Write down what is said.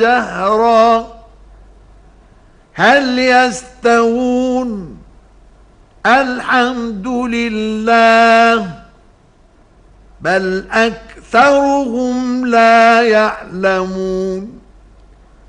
جهرا هل يستوون الحمد لله بل أكثرهم لا يعلمون